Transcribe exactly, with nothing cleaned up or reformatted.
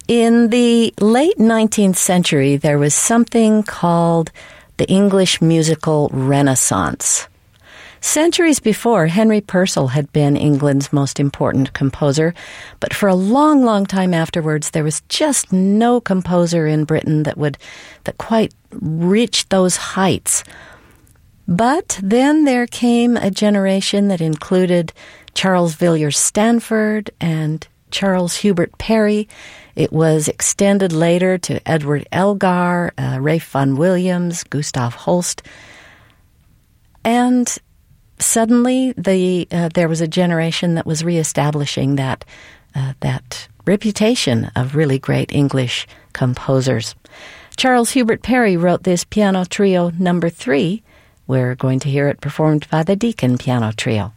In the late nineteenth century, there was something called the English musical Renaissance. Centuries before, Henry Purcell had been England's most important composer, but for a long, long time afterwards, there was just no composer in Britain that would that quite reached those heights. But then there came a generation that included Charles Villiers Stanford and Charles Hubert Parry. It was extended later to Edward Elgar, uh, Ralph Vaughan Williams, Gustav Holst. And suddenly the uh, there was a generation that was reestablishing that, uh, that reputation of really great English composers. Charles Hubert Parry wrote this piano trio number three. We're going to hear it performed by the Deacon Piano Trio.